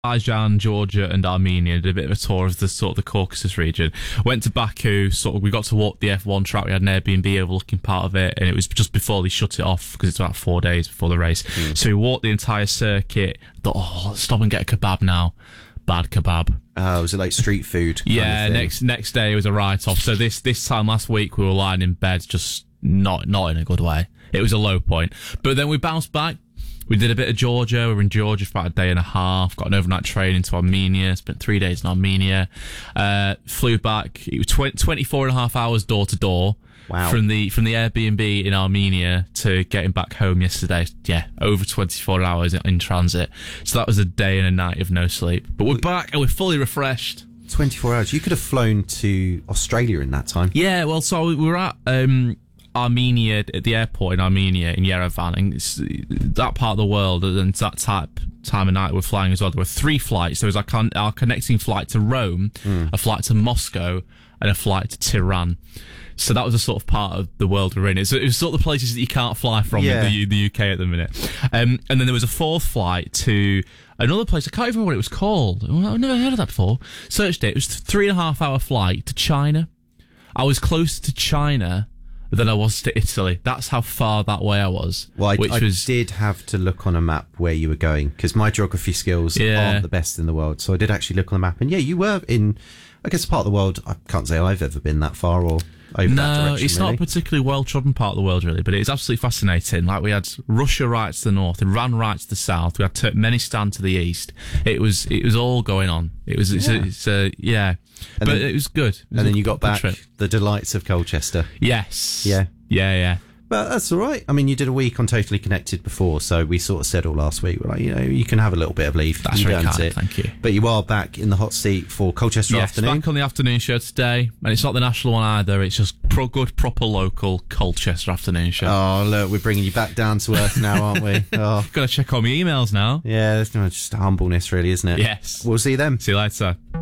Azerbaijan, Georgia, and Armenia. Did a bit of a tour of the sort of the Caucasus region. Went to Baku. We got to walk the F1 track. We had an Airbnb overlooking part of it, and it was just before they shut it off because it's about 4 days before the race. So we walked the entire circuit. Thought, let's stop and get a kebab now. Bad kebab. Was it like street food? Yeah. Next day it was a write-off. So this time last week we were lying in bed, just not in a good way. It was a low point. But then we bounced back. We did a bit of Georgia. We were in Georgia for about a day and a half. Got an overnight train into Armenia. Spent 3 days in Armenia. Flew back. It was 24 and a half hours door to door. Wow. From the Airbnb in Armenia to getting back home yesterday. Yeah, over 24 hours in transit. So that was a day and a night of no sleep. But we're back and we're fully refreshed. 24 hours. You could have flown to Australia in that time. Yeah, well, so we were at Armenia, at the airport in Armenia, in Yerevan, and it's that part of the world, and that time of night we're flying as well. There were 3 flights. There was our connecting flight to Rome, a flight to Moscow, and a flight to Tehran. So that was a sort of part of the world we're in. It was sort of the places that you can't fly from in the UK at the minute. And then there was a 4th flight to another place. I can't even remember what it was called. I've never heard of that before. Searched it. It was a 3.5 hour flight to China. I was closer to China than I was to Italy. That's how far that way I was. Well, I did have to look on a map where you were going, because my geography skills aren't the best in the world. So I did actually look on the map, and you were in, I guess, a part of the world I can't say I've ever been that far or over that direction. No, it's not a particularly well-trodden part of the world, really, but it's absolutely fascinating. Like, we had Russia right to the north, Iran right to the south, we had Turkmenistan to the east. It was all going on. But it was good. And then you got back the delights of Colchester. Yes. Yeah. But that's all right. I mean, you did a week on Totally Connected before, so we sort of said all last week, we're like, you can have a little bit of leave. That's very kind, thank you. But you are back in the hot seat for Colchester Afternoon. Back on the afternoon show today, and it's not the national one either. It's just good, proper local Colchester Afternoon show. Oh, look, we're bringing you back down to earth now, aren't we? Oh. Got to check on my emails now. Yeah, it's just humbleness, really, isn't it? Yes. We'll see you then. See you later.